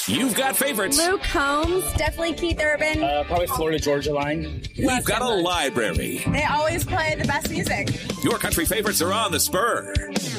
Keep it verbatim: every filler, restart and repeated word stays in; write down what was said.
You've got favorites. Luke Combs, definitely Keith Urban. Uh, probably Florida Georgia Line. We've got a library. They always play the best music. Your country favorites are on the Spur.